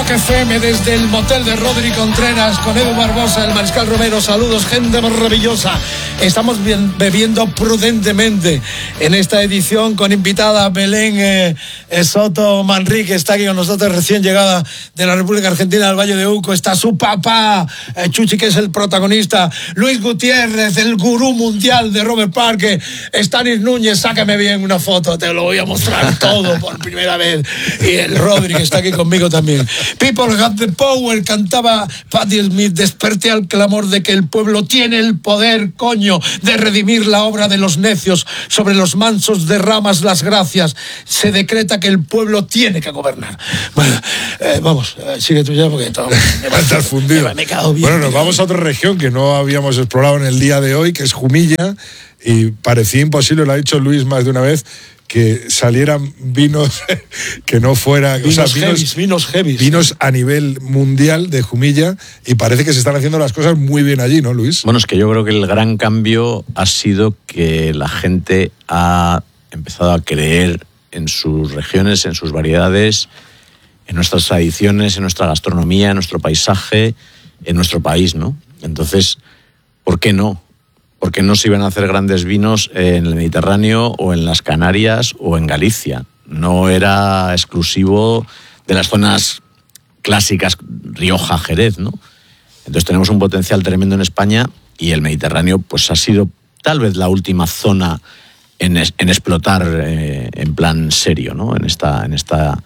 Rock FM desde el motel de Rodri Contreras con Edu Barbosa, el Mariscal Romero. Saludos, gente maravillosa. Estamos bebiendo prudentemente en esta edición con invitada Belén Soto Manrique. Está aquí con nosotros, recién llegada de la República Argentina del Valle de Uco. Está su papá, Chuchi, que es el protagonista. Luis Gutiérrez, el gurú mundial de Robert Parker. Stanis Núñez, sácame bien una foto, te lo voy a mostrar todo por primera vez. Y el Rodri, que está aquí conmigo también. People have the power, cantaba Patti Smith. Desperté al clamor de que el pueblo tiene el poder, coño, de redimir la obra de los necios. Sobre los mansos derramas las gracias. Se decreta que el pueblo tiene que gobernar. Bueno, vamos, sigue tú ya porque todo va a estar fundido. Me he quedado bien. Bueno, nos vamos a otra región que no habíamos explorado en el día de hoy, que es Jumilla, y parecía imposible, lo ha dicho Luis más de una vez, que salieran vinos que no fuera... Vinos heavies. Vinos a nivel mundial de Jumilla, y parece que se están haciendo las cosas muy bien allí, ¿no, Luis? Bueno, es que yo creo que el gran cambio ha sido que la gente ha empezado a creer en sus regiones, en sus variedades, en nuestras tradiciones, en nuestra gastronomía, en nuestro paisaje, en nuestro país, ¿no? Entonces, ¿por qué no? ¿Por qué no se iban a hacer grandes vinos en el Mediterráneo o en las Canarias o en Galicia? No era exclusivo de las zonas clásicas, Rioja, Jerez, ¿no? Entonces tenemos un potencial tremendo en España, y el Mediterráneo pues ha sido tal vez la última zona en explotar en plan serio, ¿no? En esta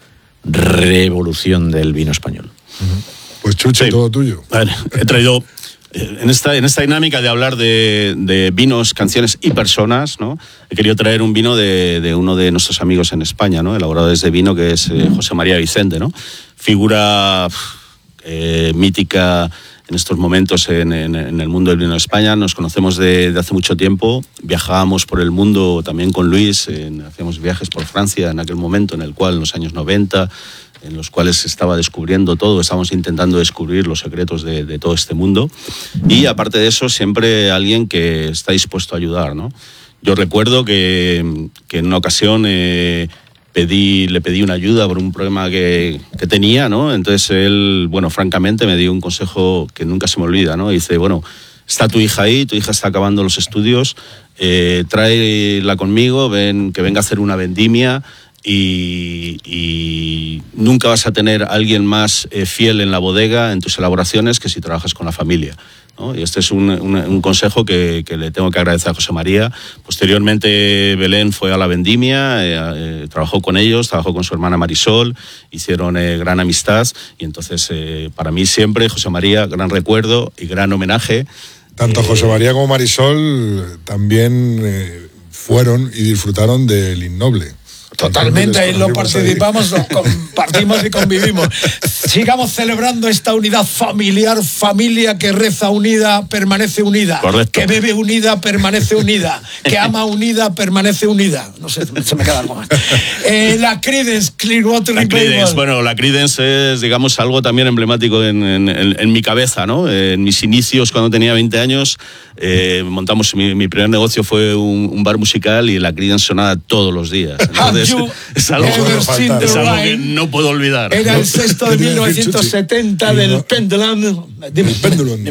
revolución del vino español. Pues Chuchi, sí. Todo tuyo. A ver, he traído... En esta dinámica de hablar de vinos, canciones y personas, ¿no? He querido traer un vino de uno de nuestros amigos en España, ¿no? Elaboradores de vino, que es José María Vicente, ¿no? Figura mítica en estos momentos en el mundo del vino de España. Nos conocemos de hace mucho tiempo. Viajábamos por el mundo también con Luis. Hacíamos viajes por Francia en aquel momento, en el cual, en los años 90... en los cuales se estaba descubriendo todo, estábamos intentando descubrir los secretos de todo este mundo, y aparte de eso, siempre alguien que está dispuesto a ayudar, ¿no? Yo recuerdo que en una ocasión le pedí una ayuda por un problema que tenía, ¿no? Entonces él, bueno, francamente me dio un consejo que nunca se me olvida, ¿no? Dice, bueno, está tu hija ahí, tu hija está acabando los estudios, tráela conmigo, que venga a hacer una vendimia, y nunca vas a tener a alguien más fiel en la bodega, en tus elaboraciones, que si trabajas con la familia, ¿no? Y este es un consejo que le tengo que agradecer a José María. Posteriormente Belén fue a la vendimia, trabajó con ellos, trabajó con su hermana Marisol, hicieron gran amistad, y entonces para mí siempre José María, gran recuerdo y gran homenaje. Tanto José María como Marisol también fueron y disfrutaron del Innoble. Totalmente, ahí lo participamos, lo compartimos y convivimos. Sigamos celebrando esta unidad familiar, familia que reza unida, permanece unida. Correcto. Que bebe unida, permanece unida. Que ama unida, permanece unida. No sé, se me queda algo más. La Creedence Clearwater Revival. Bueno, la Creedence es, digamos, algo también emblemático en mi cabeza, ¿no? En mis inicios, cuando tenía 20 años, montamos, mi primer negocio fue un bar musical, y la Creedence sonaba todos los días. Entonces, es algo que no puedo olvidar. Era el sexto de 1970 del Pendulum. Dime, Pendulum.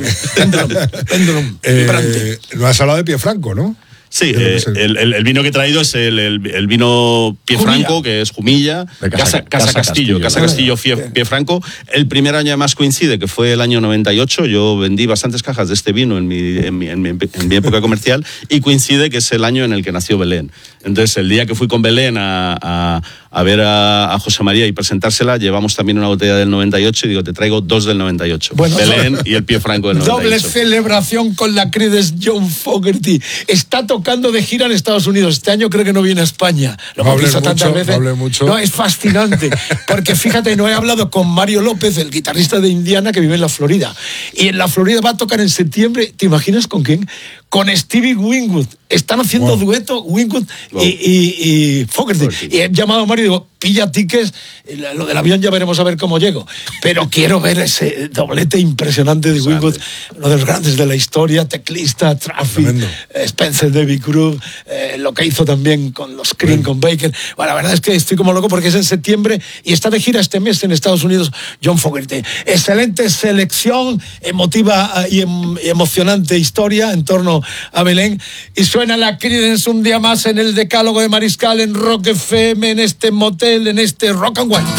No has hablado de Pie Franco, ¿no? Sí, el vino que he traído es el vino Pie Franco, que es Jumilla, Casa Castillo, Pie Franco. El primer año además coincide, que fue el año 98, yo vendí bastantes cajas de este vino en mi época comercial, y coincide que es el año en el que nació Belén. Entonces, el día que fui con Belén a ver a José María y presentársela, llevamos también una botella del 98, y digo, te traigo dos del 98. Bueno, Belén y el Pie Franco del 98. Doble celebración con la Creedence. John Fogerty está tocando de gira en Estados Unidos. Este año creo que no viene a España. Lo hemos visto tantas veces. No, es fascinante. Porque fíjate, no he hablado con Mario López, el guitarrista de Indiana, que vive en la Florida. Y en la Florida va a tocar en septiembre. ¿Te imaginas con quién? con Stevie Winwood. Están haciendo dueto Winwood y Fogerty. Y he llamado a Mario y digo, pilla tickets, lo del avión ya veremos a ver cómo llego. Pero quiero ver ese doblete impresionante de Winwood, uno de los grandes de la historia, teclista, Traffic, Spencer David Cruz, lo que hizo también con los Cream, con Baker. Bueno, la verdad es que estoy como loco porque es en septiembre y está de gira este mes en Estados Unidos John Fogerty. Excelente selección, emotiva y emocionante historia en torno a Belén. Y suena la Creedence un día más en el Decálogo de Mariscal, en Rock FM, en este motel, en este Rock and White.